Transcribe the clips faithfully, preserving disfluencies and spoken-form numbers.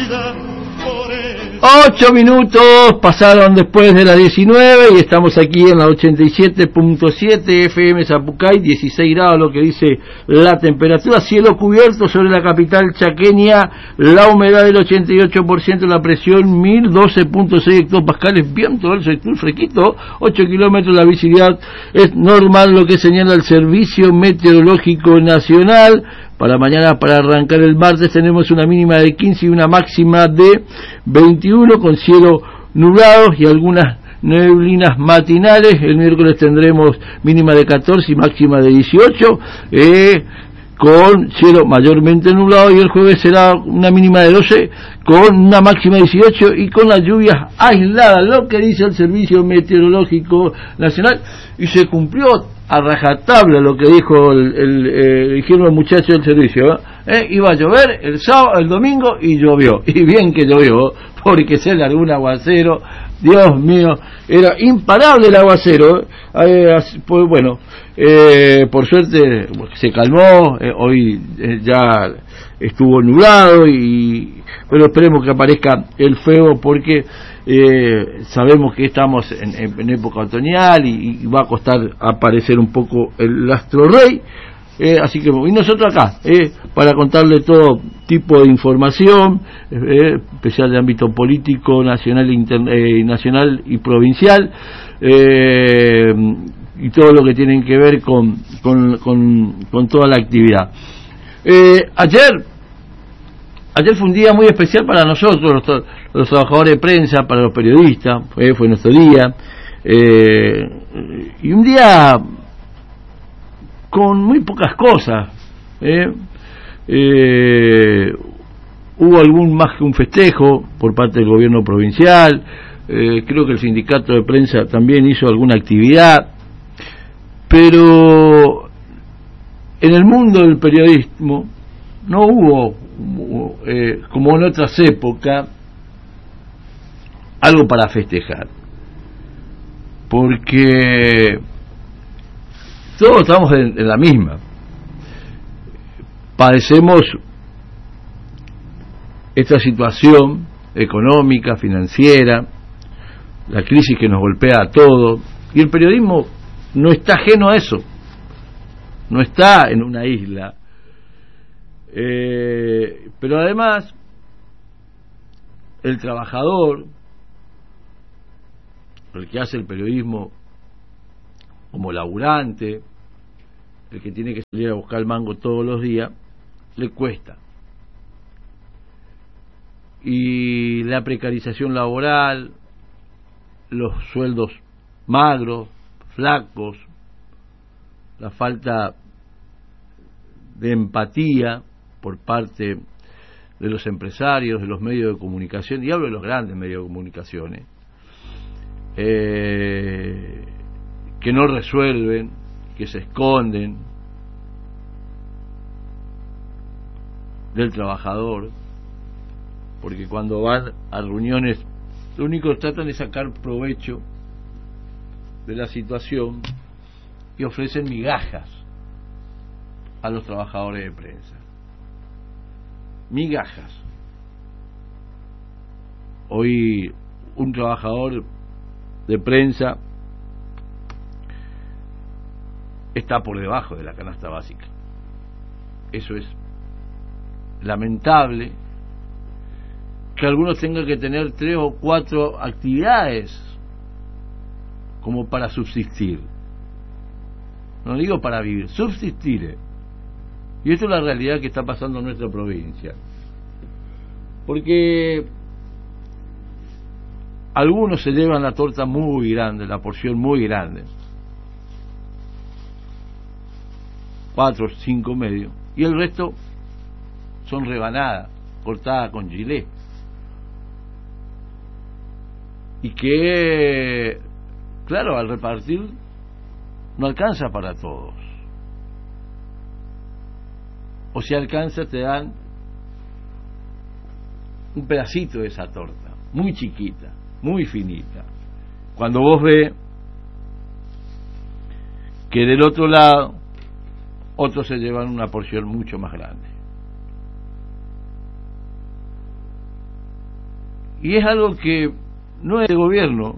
Ocho minutos pasaron después de las diecinueve y estamos aquí en la ochenta y siete punto siete F M Zapucay, dieciséis grados lo que dice la temperatura, cielo cubierto sobre la capital chaqueña, la humedad del ochenta y ocho por ciento, la presión mil doce punto seis hectopascales, viento del sector fresquito, ocho kilómetros, la visibilidad es normal, lo que señala el Servicio Meteorológico Nacional. Para mañana, para arrancar el martes, tenemos una mínima de quince y una máxima de veintiuno, con cielo nublado y algunas neblinas matinales. El miércoles tendremos mínima de catorce y máxima de dieciocho, eh, con cielo mayormente nublado, y el jueves será una mínima de doce, con una máxima de dieciocho y con las lluvias aisladas, lo que dice el Servicio Meteorológico Nacional, y se cumplió a rajatabla lo que dijo el, el, eh, dijeron los muchachos del servicio, ¿eh? ¿Eh? Iba a llover el sábado, el domingo, y llovió, y bien que llovió, porque se largó un aguacero, Dios mío, era imparable el aguacero, eh, pues bueno, eh, por suerte se calmó, eh, hoy eh, ya estuvo nublado, y pero esperemos que aparezca el fuego, porque Eh, sabemos que estamos en, en época otoñal y, y va a costar aparecer un poco el astro rey, eh, así que y nosotros acá eh, para contarle todo tipo de información, eh, especial de ámbito político nacional, inter, eh, nacional y provincial, eh, y todo lo que tienen que ver con, con, con, con toda la actividad. Eh, ayer Ayer fue un día muy especial para nosotros, los, los trabajadores de prensa, para los periodistas, fue, fue nuestro día, eh, y un día con muy pocas cosas, eh, eh, hubo algún más que un festejo por parte del gobierno provincial, eh, creo que el sindicato de prensa también hizo alguna actividad, pero en el mundo del periodismo no hubo, eh, como en otras épocas, algo para festejar, porque todos estamos en, en la misma, padecemos esta situación económica, financiera, la crisis que nos golpea a todos, y el periodismo no está ajeno a eso, no está en una isla. Eh, pero además el trabajador, el que hace el periodismo como laburante, el que tiene que salir a buscar el mango todos los días, le cuesta, y la precarización laboral, los sueldos magros, flacos, la falta de empatía por parte de los empresarios, de los medios de comunicación, y hablo de los grandes medios de comunicaciones, eh, que no resuelven, que se esconden del trabajador, porque cuando van a reuniones lo único que tratan es sacar provecho de la situación y ofrecen migajas a los trabajadores de prensa. Migajas. Hoy un trabajador de prensa está por debajo de la canasta básica. Eso es lamentable, que algunos tengan que tener tres o cuatro actividades como para subsistir. No digo para vivir, subsistir. Y esto es la realidad que está pasando en nuestra provincia, porque algunos se llevan la torta muy grande, la porción muy grande, cuatro, cinco medios, y el resto son rebanadas, cortadas con gilet, y que, claro, al repartir no alcanza para todos. O si alcanza, te dan un pedacito de esa torta, muy chiquita, muy finita. Cuando vos ves que del otro lado otros se llevan una porción mucho más grande. Y es algo que no es de gobierno,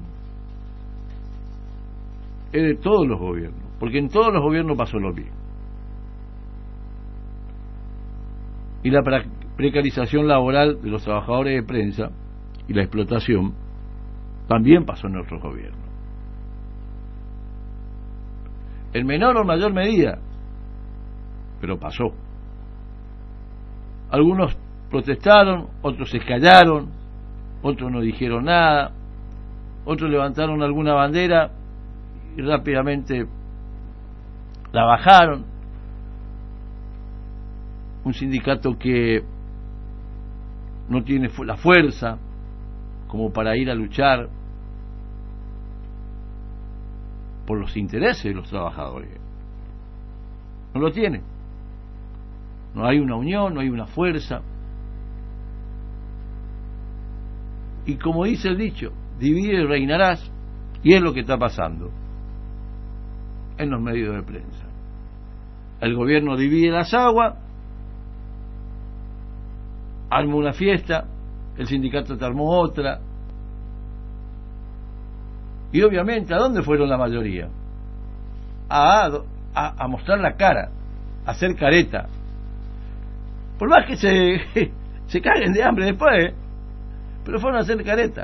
es de todos los gobiernos, porque en todos los gobiernos pasó lo mismo. Y la precarización laboral de los trabajadores de prensa y la explotación también pasó en otros gobiernos. En menor o mayor medida, pero pasó. Algunos protestaron, otros se callaron, otros no dijeron nada, otros levantaron alguna bandera y rápidamente la bajaron. Un sindicato que no tiene la fuerza como para ir a luchar por los intereses de los trabajadores. No lo tiene. No hay una unión, no hay una fuerza. Y como dice el dicho, divide y reinarás, y es lo que está pasando en los medios de prensa. El gobierno divide las aguas, arma una fiesta, el sindicato te armó otra, y obviamente, ¿a dónde fueron la mayoría? A, a, a mostrar la cara, a hacer careta, por más que se, se caguen de hambre después, pero fueron a hacer careta.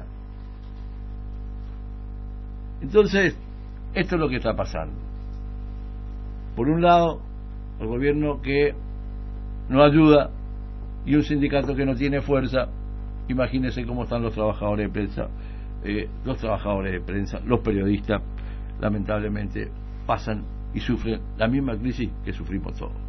Entonces, esto es lo que está pasando. Por un lado, el gobierno que no ayuda y un sindicato que no tiene fuerza. Imagínense cómo están los trabajadores de prensa, eh, los trabajadores de prensa, los periodistas, lamentablemente pasan y sufren la misma crisis que sufrimos todos.